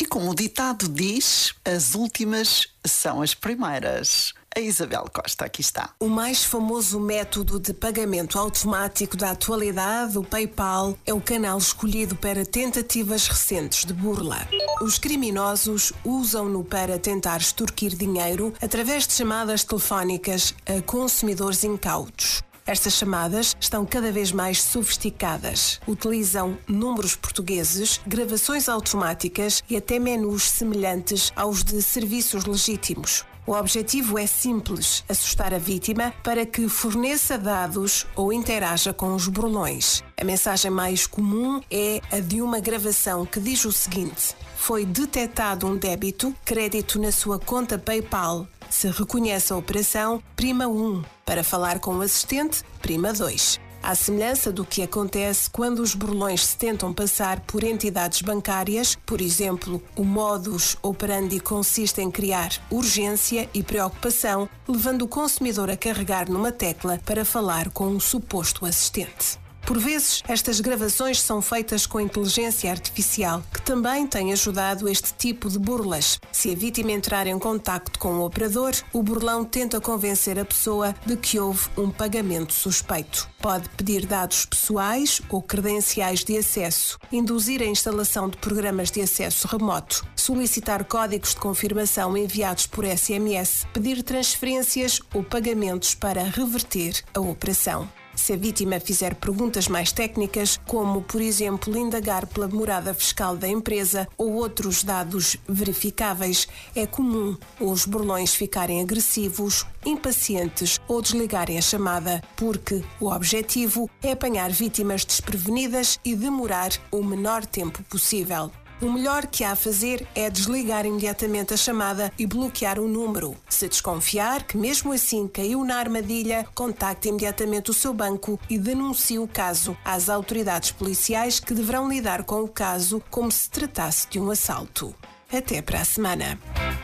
como o ditado diz, as últimas são as primeiras. A Isabel Costa aqui está. O mais famoso método de pagamento automático da atualidade, o PayPal, é o canal escolhido para tentativas recentes de burla. Os criminosos usam-no para tentar extorquir dinheiro através de chamadas telefónicas a consumidores incautos. Estas chamadas estão cada vez mais sofisticadas. Utilizam números portugueses, gravações automáticas e até menus semelhantes aos de serviços legítimos. O objetivo é simples: assustar a vítima para que forneça dados ou interaja com os burlões. A mensagem mais comum é a de uma gravação que diz o seguinte: foi detectado um débito, crédito na sua conta PayPal. Se reconhece a operação, prima 1. Para falar com o assistente, prima 2. À semelhança do que acontece quando os burlões se tentam passar por entidades bancárias, por exemplo, o modus operandi consiste em criar urgência e preocupação, levando o consumidor a carregar numa tecla para falar com um suposto assistente. Por vezes, estas gravações são feitas com inteligência artificial, que também tem ajudado este tipo de burlas. Se a vítima entrar em contacto com o operador, o burlão tenta convencer a pessoa de que houve um pagamento suspeito. Pode pedir dados pessoais ou credenciais de acesso, induzir a instalação de programas de acesso remoto, solicitar códigos de confirmação enviados por SMS, pedir transferências ou pagamentos para reverter a operação. Se a vítima fizer perguntas mais técnicas, como, por exemplo, indagar pela morada fiscal da empresa ou outros dados verificáveis, é comum os burlões ficarem agressivos, impacientes ou desligarem a chamada, porque o objetivo é apanhar vítimas desprevenidas e demorar o menor tempo possível. O melhor que há a fazer é desligar imediatamente a chamada e bloquear o número. Se desconfiar que mesmo assim caiu na armadilha, contacte imediatamente o seu banco e denuncie o caso às autoridades policiais, que deverão lidar com o caso como se tratasse de um assalto. Até para a semana.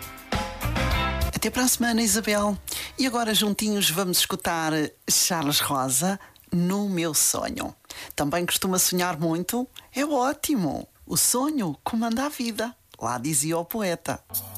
Até para a semana, Isabel. E agora juntinhos vamos escutar Charles Rosa, No Meu Sonho. Também costuma sonhar muito? É ótimo! O sonho comanda a vida, lá dizia o poeta.